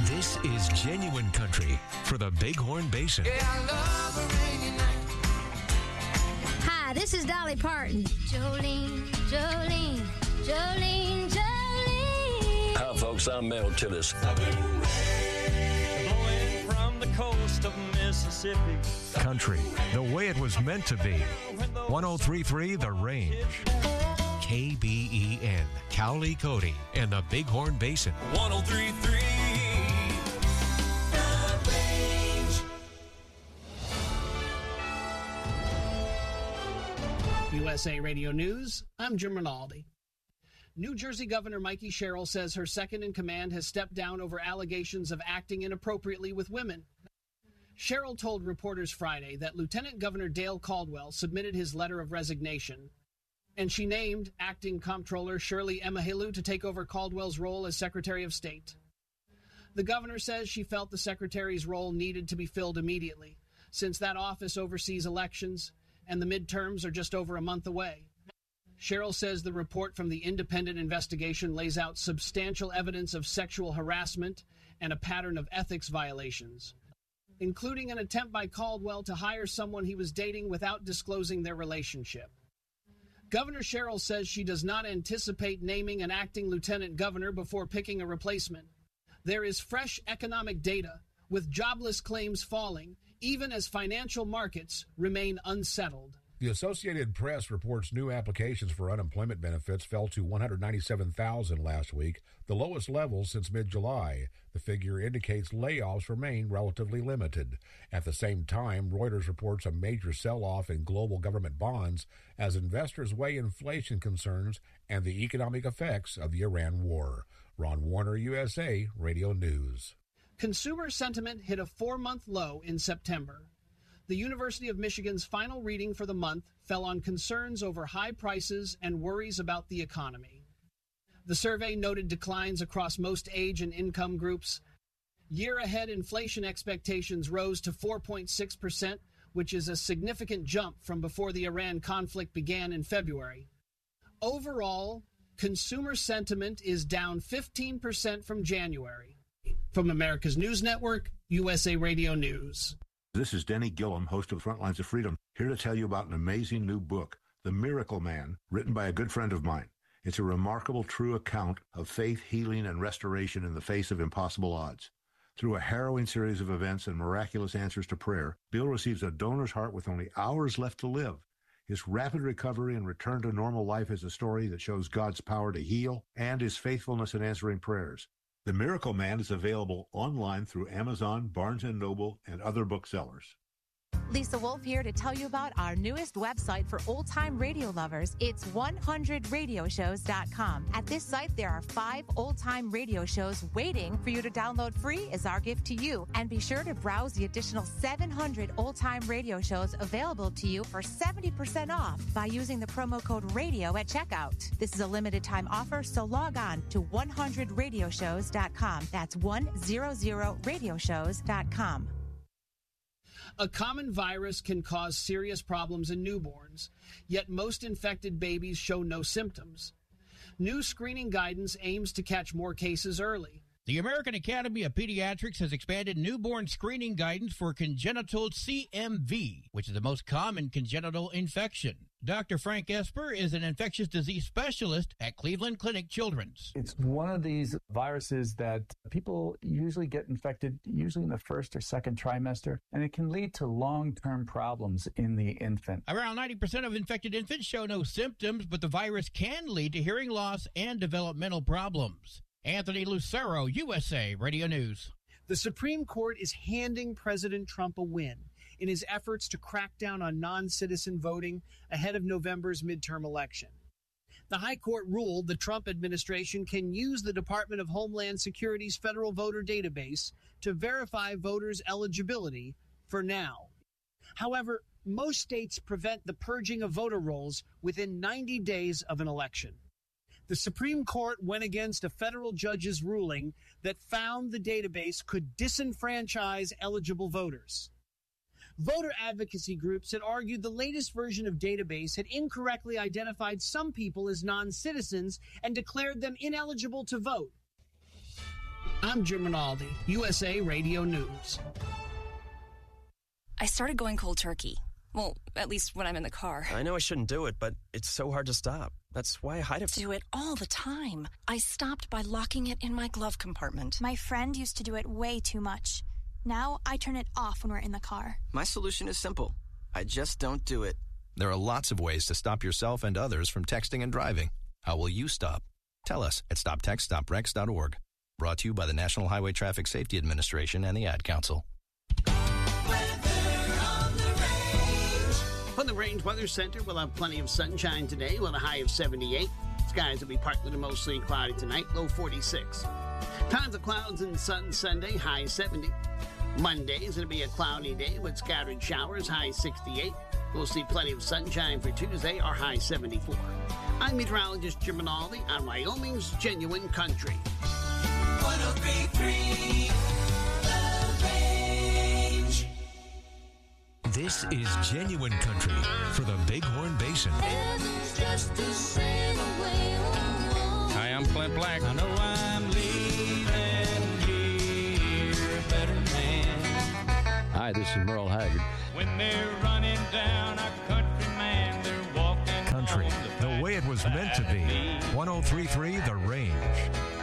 This is genuine country for the Bighorn Basin. Yeah, I love a rainy night. Hi, this is Dolly Parton. Jolene, Jolene, Jolene, Jolene. Hi, folks. I'm Mel Tillis. Blowing from the coast of Mississippi. Country, the way it was meant to be. 103.3 The Range. KBEN, Cowley, Cody, and the Bighorn Basin. 103.3 The Range. USA Radio News, I'm Jim Rinaldi. New Jersey Governor Mikey Sherrill says her second-in-command has stepped down over allegations of acting inappropriately with women. Sherrill told reporters Friday that Lieutenant Governor Dale Caldwell submitted his letter of resignation, and she named acting comptroller Shirley Emahilu to take over Caldwell's role as Secretary of State. The governor says she felt the secretary's role needed to be filled immediately, since that office oversees elections and the midterms are just over a month away. Sherrill says the report from the independent investigation lays out substantial evidence of sexual harassment and a pattern of ethics violations, including an attempt by Caldwell to hire someone he was dating without disclosing their relationship. Governor Sherrill says she does not anticipate naming an acting lieutenant governor before picking a replacement. There is fresh economic data, with jobless claims falling, even as financial markets remain unsettled. The Associated Press reports new applications for unemployment benefits fell to 197,000 last week, the lowest level since mid-July. The figure indicates layoffs remain relatively limited. At the same time, Reuters reports a major sell-off in global government bonds as investors weigh inflation concerns and the economic effects of the Iran war. Ron Warner, USA Radio News. Consumer sentiment hit a 4-month low in September. The University of Michigan's final reading for the month fell on concerns over high prices and worries about the economy. The survey noted declines across most age and income groups. Year-ahead inflation expectations rose to 4.6%, which is a significant jump from before the Iran conflict began in February. Overall, consumer sentiment is down 15% from January. From America's News Network, USA Radio News. This is Denny Gillum, host of Frontlines of Freedom, here to tell you about an amazing new book, The Miracle Man, written by a good friend of mine. It's a remarkable, true account of faith, healing, and restoration in the face of impossible odds. Through a harrowing series of events and miraculous answers to prayer, Bill receives a donor's heart with only hours left to live. His rapid recovery and return to normal life is a story that shows God's power to heal and his faithfulness in answering prayers. The Miracle Man is available online through Amazon, Barnes & Noble, and other booksellers. Lisa Wolf here to tell you about our newest website for old-time radio lovers. It's 100radioshows.com. At this site, there are 5 old-time radio shows waiting for you to download free as our gift to you. And be sure to browse the additional 700 old-time radio shows available to you for 70% off by using the promo code RADIO at checkout. This is a limited-time offer, so log on to 100radioshows.com. That's 100radioshows.com. A common virus can cause serious problems in newborns, yet most infected babies show no symptoms. New screening guidance aims to catch more cases early. The American Academy of Pediatrics has expanded newborn screening guidance for congenital CMV, which is the most common congenital infection. Dr. Frank Esper is an infectious disease specialist at Cleveland Clinic Children's. It's one of these viruses that people usually get infected, usually in the first or second trimester, and it can lead to long-term problems in the infant. Around 90% of infected infants show no symptoms, but the virus can lead to hearing loss and developmental problems. Anthony Lucero, USA Radio News. The Supreme Court is handing President Trump a win in his efforts to crack down on non-citizen voting ahead of November's midterm election. The High Court ruled the Trump administration can use the Department of Homeland Security's federal voter database to verify voters' eligibility for now. However, most states prevent the purging of voter rolls within 90 days of an election. The Supreme Court went against a federal judge's ruling that found the database could disenfranchise eligible voters. Voter advocacy groups had argued the latest version of database had incorrectly identified some people as non-citizens and declared them ineligible to vote. I'm Jim Rinaldi, USA Radio News. I started going cold turkey. Well, at least when I'm in the car. I know I shouldn't do it, but it's so hard to stop. That's why I hide it. Do it all the time. I stopped by locking it in my glove compartment. My friend used to do it way too much. Now I turn it off when we're in the car. My solution is simple. I just don't do it. There are lots of ways to stop yourself and others from texting and driving. How will you stop? Tell us at stoptextstoprex.org. Brought to you by the National Highway Traffic Safety Administration and the Ad Council. From the Range Weather Center, we'll have plenty of sunshine today with a high of 78. Skies will be partly to mostly cloudy tonight, low 46. Tons of clouds and sun Sunday, high 70. Monday is going to be a cloudy day with scattered showers, high 68. We'll see plenty of sunshine for Tuesday, our high 74. I'm meteorologist Jim Rinaldi on Wyoming's Genuine Country. 103.3 The Range. This is Genuine Country for the Bighorn Basin. Hi, I'm Clint Black. I know I'm leaving here a better man. Hi, this is Merle Haggard. When they're running down a country man, they're walking Country, the way it was meant to be. 103.3 The Range.